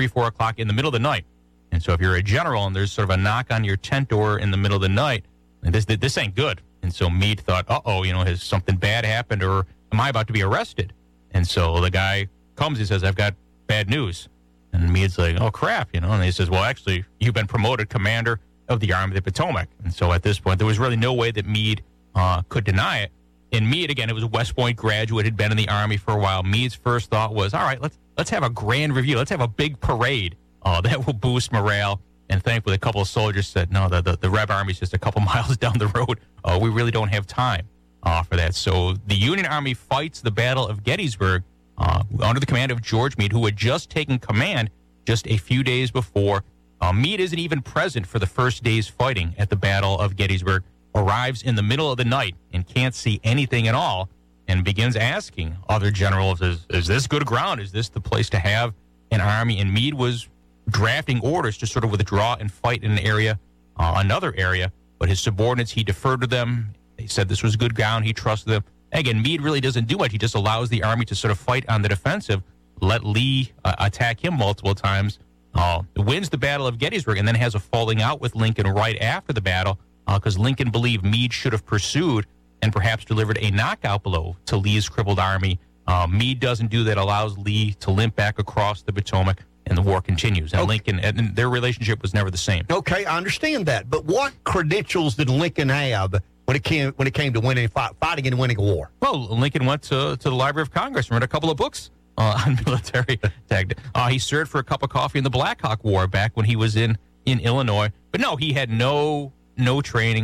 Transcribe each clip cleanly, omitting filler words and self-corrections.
3, 4 o'clock in the middle of the night. And so if you're a general and there's sort of a knock on your tent door in the middle of the night, this ain't good. And so Meade thought, has something bad happened, or am I about to be arrested? And so the guy comes, he says, I've got bad news. And Meade's like, oh, crap, And he says, well, actually, you've been promoted commander of the Army of the Potomac. And so at this point, there was really no way that Meade could deny it. And Meade, again, it was a West Point graduate, had been in the Army for a while. Meade's first thought was, all right, let's have a grand review. Let's have a big parade. That will boost morale. And thankfully, a couple of soldiers said, no, the Red Army's just a couple miles down the road. We really don't have time for that. So the Union Army fights the Battle of Gettysburg under the command of George Meade, who had just taken command just a few days before. Meade isn't even present for the first day's fighting at the Battle of Gettysburg, arrives in the middle of the night and can't see anything at all, and begins asking other generals, is this good ground? Is this the place to have an army? And Meade was drafting orders to sort of withdraw and fight in an area, another area, but his subordinates, he deferred to them. They said this was good ground. He trusted them. Again, Meade really doesn't do much. He just allows the Army to sort of fight on the defensive, let Lee attack him multiple times, wins the Battle of Gettysburg, and then has a falling out with Lincoln right after the battle because Lincoln believed Meade should have pursued and perhaps delivered a knockout blow to Lee's crippled army. Meade doesn't do that, allows Lee to limp back across the Potomac, and the war continues. And Lincoln, and their relationship was never the same. Okay, I understand that. But what credentials did Lincoln have when it came to fighting and winning a war? Well, Lincoln went to the Library of Congress and read a couple of books on military tactics. He served for a cup of coffee in the Black Hawk War back when he was in Illinois. But no, he had no training,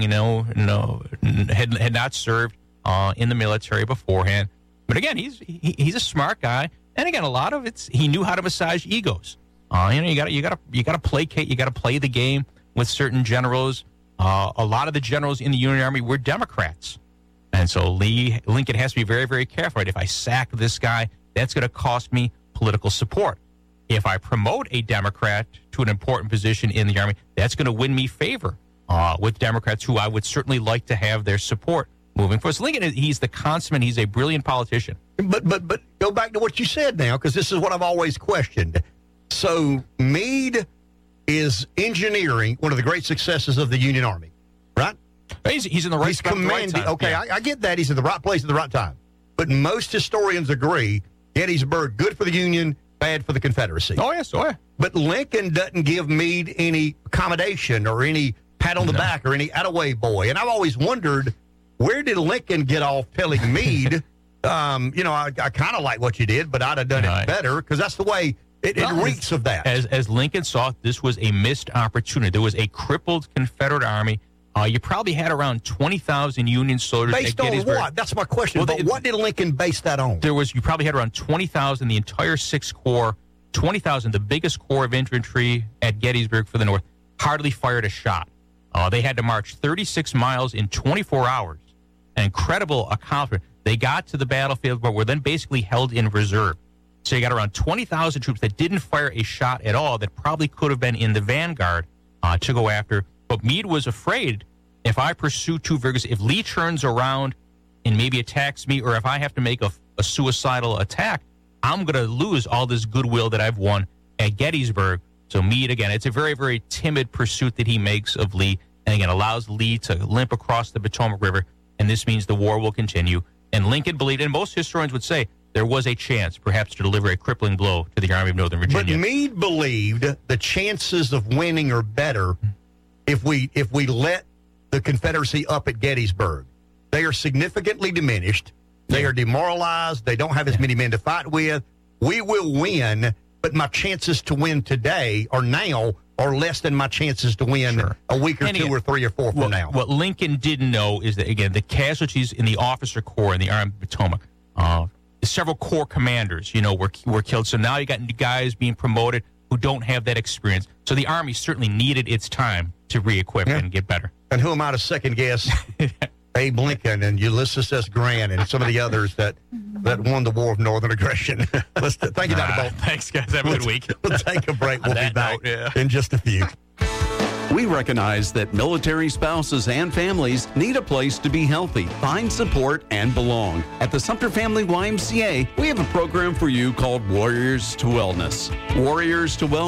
had not served in the military beforehand. But again, he's a smart guy. And again, a lot of he knew how to massage egos. You got to placate, you got to play the game with certain generals. A lot of the generals in the Union Army were Democrats, and so Lincoln has to be very, very careful. Right? If I sack this guy, that's going to cost me political support. If I promote a Democrat to an important position in the Army, that's going to win me favor with Democrats who I would certainly like to have their support moving forward. So Lincoln, he's the consummate. He's a brilliant politician. But go back to what you said now, because this is what I've always questioned. So Meade is engineering one of the great successes of the Union Army, right? He's in the right spot. Commanding. Right time. Okay, yeah. I get that. He's in the right place at the right time. But most historians agree Gettysburg, good for the Union, bad for the Confederacy. Oh, yes. But Lincoln doesn't give Meade any accommodation or any pat on the back or any attaway boy. And I've always wondered, where did Lincoln get off telling Meade, I kind of like what you did, but I'd have done it better, because that's the way it reeks of that. As Lincoln saw, this was a missed opportunity. There was a crippled Confederate army. You probably had around 20,000 Union soldiers based at Gettysburg. on what? That's my question. Well, what did Lincoln base that on? You probably had around 20,000, the entire Sixth Corps, 20,000, the biggest corps of infantry at Gettysburg for the North, hardly fired a shot. They had to march 36 miles in 24 hours. An incredible accomplishment. They got to the battlefield, but were then basically held in reserve. So you got around 20,000 troops that didn't fire a shot at all, that probably could have been in the vanguard to go after. But Meade was afraid, if I pursue too vigorously, if Lee turns around and maybe attacks me, or if I have to make a suicidal attack, I'm going to lose all this goodwill that I've won at Gettysburg. So Meade, again, it's a very, very timid pursuit that he makes of Lee, and again, allows Lee to limp across the Potomac River, and this means the war will continue. And Lincoln believed, and most historians would say, there was a chance, perhaps, to deliver a crippling blow to the Army of Northern Virginia. But Meade believed the chances of winning are better if we let the Confederacy up at Gettysburg. They are significantly diminished. They are demoralized. They don't have as many men to fight with. We will win, but my chances to win today or now are less than my chances to win a week or two or three or four from now. What Lincoln didn't know is that, again, the casualties in the officer corps in the Army of the Potomac, several corps commanders, were killed. So now you got guys being promoted who don't have that experience. So the Army certainly needed its time to re-equip and get better. And who am I to second guess Abe Lincoln and Ulysses S. Grant and some of the others that won the War of Northern Aggression? Thank you, Dr. Bolt. Thanks, guys. Have a good week. We'll take a break. We'll be back in just a few. We recognize that military spouses and families need a place to be healthy, find support, and belong. At the Sumter Family YMCA, we have a program for you called Warriors to Wellness. Warriors to Wellness